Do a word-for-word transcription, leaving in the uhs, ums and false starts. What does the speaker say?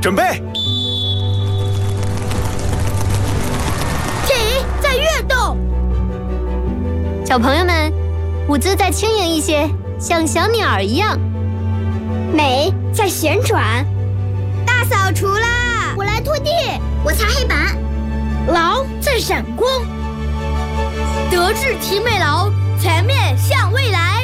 准备。 体在跃动。 小朋友们，舞姿再轻盈一些，像小鸟儿一样。 美在旋转。大扫除啦！我来拖地，我擦黑板。劳在闪光。德智体美劳，全面向未来。